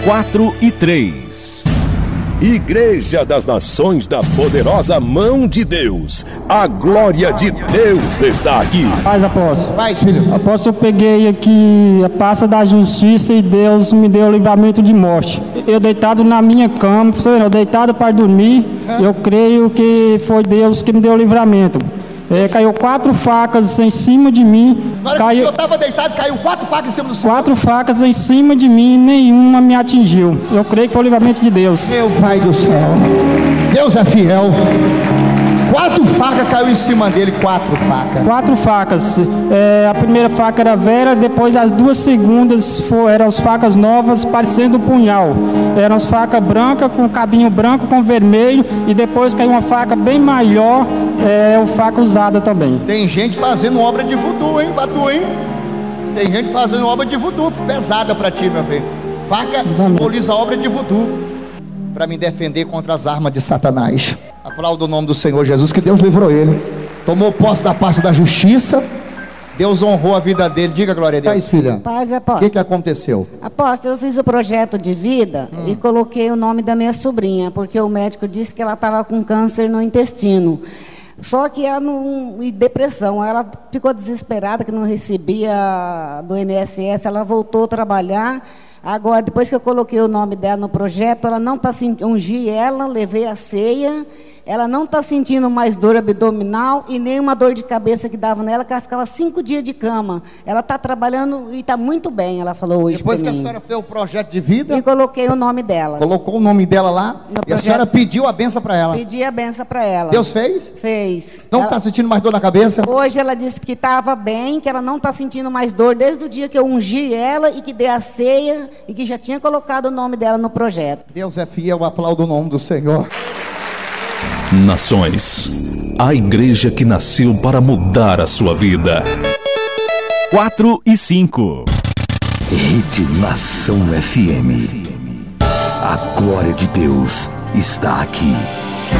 4 e 3. Igreja das Nações da Poderosa Mão de Deus. A glória de Deus está aqui. Paz, apóstolo. Paz, filho. Apóstolo, eu peguei aqui a pasta da justiça e Deus me deu o livramento de morte. Eu deitado na minha cama, eu deitado para dormir, eu creio que foi Deus que me deu o livramento. Caiu 4 facas em cima de mim. Na hora que o senhor estava deitado, caiu 4 facas em cima do senhor. 4 facas em cima de mim, nenhuma me atingiu. Eu creio que foi o livramento de Deus. Meu Pai do céu, Deus é fiel. 4 facas caiu em cima dele, 4 facas. 4 facas. A primeira faca era Vera, depois as 2 segundas eram as facas novas, parecendo um punhal. Eram as facas brancas, com cabinho branco, com vermelho, e depois caiu uma faca bem maior, faca usada também. Tem gente fazendo obra de voodoo, hein, Batu, hein? Tem gente fazendo obra de voodoo, pesada pra ti, meu filho. Faca simboliza a obra de voodoo, para me defender contra as armas de Satanás. Aplaudo o nome do Senhor Jesus, que Deus livrou ele. Tomou posse da parte da justiça. Deus honrou a vida dele. Diga glória a Deus. Paz, filha. Paz, apóstolo. O que aconteceu? Apóstolo, eu fiz o projeto de vida e coloquei o nome da minha sobrinha, porque o médico disse que ela estava com câncer no intestino. Só que ela e depressão, ela ficou desesperada que não recebia do INSS, ela voltou a trabalhar. Agora, depois que eu coloquei o nome dela no projeto, ela não está sentindo, ungi ela, levei a ceia, ela não está sentindo mais dor abdominal e nem uma dor de cabeça que dava nela, que ela ficava 5 dias de cama. Ela está trabalhando e está muito bem, ela falou hoje. Depois que a senhora fez o projeto de vida... E coloquei o nome dela. Colocou o nome dela lá e a senhora pediu a benção para ela. Pedi a benção para ela. Deus fez? Fez. Não está sentindo mais dor na cabeça? Hoje ela disse que estava bem, que ela não está sentindo mais dor desde o dia que eu ungi ela e que dei a ceia e que já tinha colocado o nome dela no projeto. Deus é fiel, aplaudo o nome do Senhor. Nações, a igreja que nasceu para mudar a sua vida. 4 e 5. Rede Nação FM. A glória de Deus está aqui.